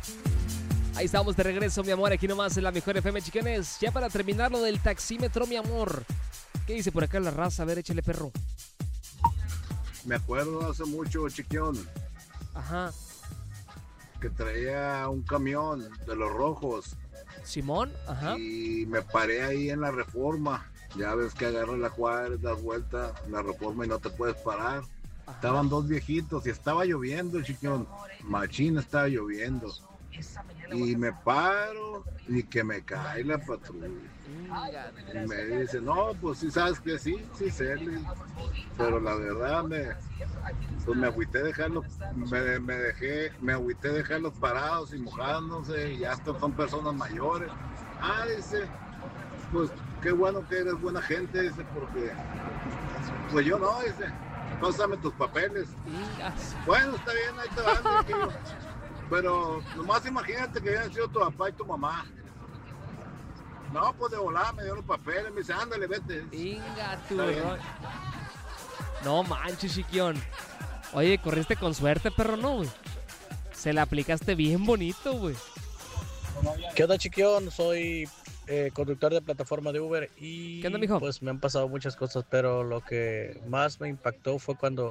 Ahí estamos de regreso, mi amor, aquí nomás en la mejor FM, chicanes. Ya para terminar lo del taxímetro, mi amor. ¿Qué dice por acá la raza? A ver, échale, perro. Me acuerdo hace mucho, chiquión, Ajá. que traía un camión de los rojos Simón, ajá. y me paré ahí en la Reforma. Ya ves que agarras la Juárez, das vuelta, la Reforma y no te puedes parar. Ajá. Estaban dos viejitos y estaba lloviendo, chiquión. Machín estaba lloviendo. Y me paro y que me cae la patrulla. Y me dice, no, pues sí sabes que sí sé. Pero la verdad pues me agüité dejarlos, me agüité dejarlos parados y mojándose, y ya estos son personas mayores. Dice, pues qué bueno que eres buena gente, dice, porque pues yo no, dice, pásame tus papeles. Bueno, está bien, ahí te van, tranquilo. Pero nomás imagínate que hayan sido tu papá y tu mamá. No, pues de volada me dio los papeles, me dice, ándale, vete. Inga, tú, no manches, chiquión. Oye, corriste con suerte, perro, ¿no, güey? Se la aplicaste bien bonito, güey. ¿Qué onda, chiquión? Soy conductor de plataforma de Uber y ¿Qué onda, mijo? pues me han pasado muchas cosas, pero lo que más me impactó fue cuando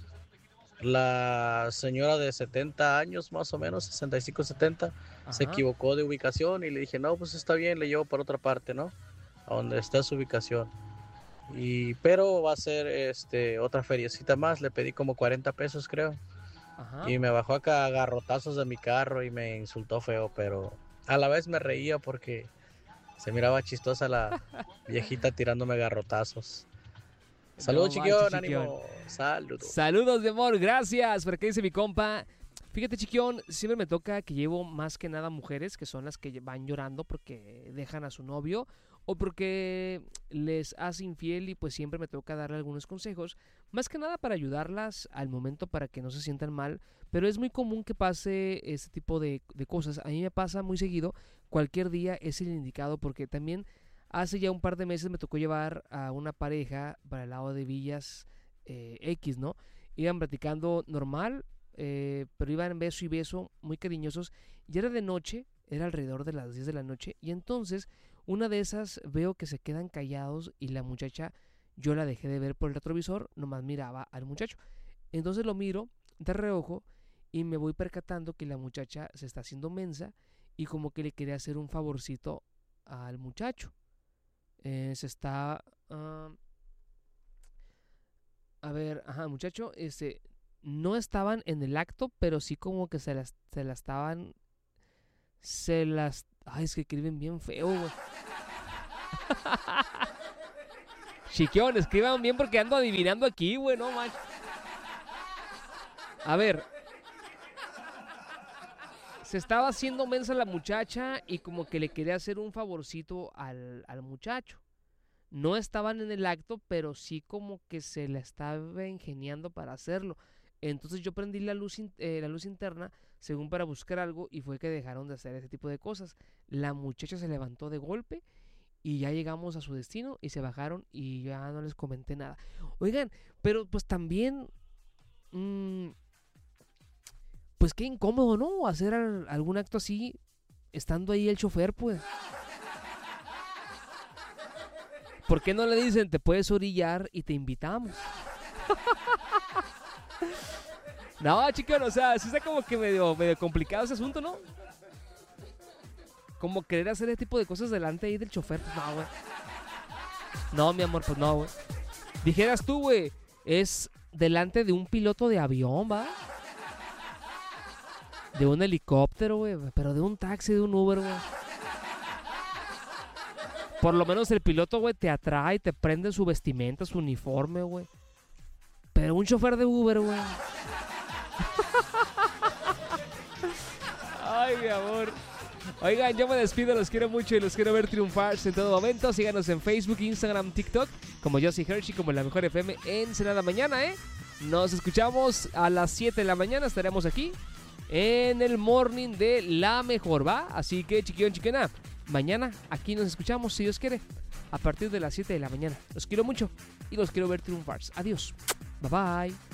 la señora de 70 años, más o menos, 65, 70, se equivocó de ubicación y le dije, no, pues está bien, le llevo para otra parte, ¿no? A donde está su ubicación. Pero va a ser otra feriecita más, le pedí como 40 pesos, creo. Ajá. Y me bajó acá a garrotazos de mi carro y me insultó feo, pero a la vez me reía porque se miraba chistosa la viejita tirándome garrotazos. Saludos, No chiquión, manches, ánimo. Saludos. Saludos, mi amor, gracias. ¿Por qué dice mi compa? Fíjate, chiquión, siempre me toca que llevo más que nada mujeres que son las que van llorando porque dejan a su novio o porque les hace infiel, y pues siempre me toca darle algunos consejos, más que nada para ayudarlas al momento para que no se sientan mal, pero es muy común que pase este tipo de cosas. A mí me pasa muy seguido, cualquier día es el indicado, porque también hace ya un par de meses me tocó llevar a una pareja para el lado de Villas X, ¿no? Iban platicando normal, pero iban beso y beso, muy cariñosos, y era de noche, era alrededor de las 10 de la noche, y entonces una de esas veo que se quedan callados y la muchacha, yo la dejé de ver por el retrovisor, nomás miraba al muchacho. Entonces lo miro de reojo y me voy percatando que la muchacha se está haciendo mensa y como que le quería hacer un favorcito al muchacho. Se está... a ver, ajá, muchacho, no estaban en el acto, pero sí como que se la estaban... Ay, es que escriben bien feo, güey. Chiquión, escriban bien porque ando adivinando aquí, güey, no manches. A ver. Se estaba haciendo mensa la muchacha y como que le quería hacer un favorcito al muchacho. No estaban en el acto, pero sí como que se la estaba ingeniando para hacerlo. Entonces yo prendí la luz interna, según para buscar algo, y fue que dejaron de hacer ese tipo de cosas. La muchacha se levantó de golpe y ya llegamos a su destino y se bajaron y ya no les comenté nada. Oigan, pero pues también... pues qué incómodo, ¿no? Hacer algún acto así, estando ahí el chofer, pues. ¿Por qué no le dicen, te puedes orillar y te invitamos? No, chicos, o sea, sí está como que medio complicado ese asunto, ¿no? Como querer hacer ese tipo de cosas delante ahí del chofer, pues no, güey. No, mi amor, pues no, güey. Dijeras tú, güey, es delante de un piloto de avión, ¿va? De un helicóptero, güey, pero de un taxi, de un Uber, güey. Por lo menos el piloto, güey, te atrae, te prende su vestimenta, su uniforme, güey. Pero un chofer de Uber, güey. Ay, mi amor. Oigan, yo me despido, los quiero mucho y los quiero ver triunfar en todo momento. Síganos en Facebook, Instagram, TikTok, como Josie Hershey, como La Mejor FM en Ensenada mañana, ¿eh? Nos escuchamos a las 7 de la mañana, estaremos aquí en el morning de La Mejor, ¿va? Así que, chiquillón, chiquena, mañana aquí nos escuchamos, si Dios quiere, a partir de las 7 de la mañana. Los quiero mucho y los quiero ver triunfar. Adiós. Bye bye.